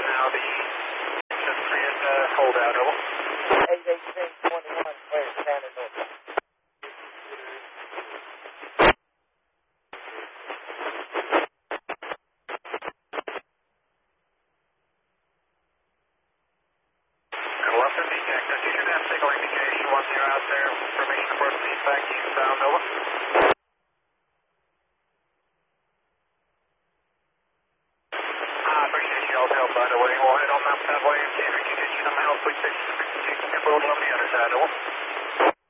now the engine 3 is cold out, over. 81821, clear, standing north. Left ejected. You should have signal indication once you're out there. Information for feedback eastbound, over. I appreciate y'all's help, by the way. We'll head on up that way and see if we can get you some help. We can get a little on the other side, over.